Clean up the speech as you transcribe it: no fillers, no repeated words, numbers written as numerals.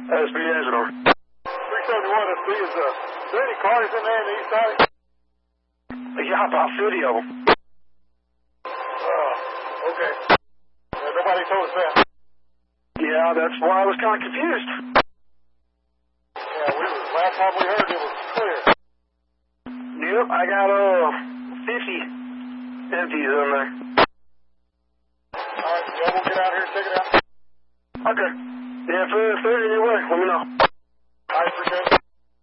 SB engine over. 371 SB, is there any cars in there on the east side? Yeah, about 50 of them. Okay. Nobody told us that. Yeah, that's why I was kind of confused. Yeah, last time we heard it was clear. Yep, I got 50 empties in there. Alright, yeah, we'll get out here and check it out. Okay. Yeah, if there's any way, let me know. I appreciate it.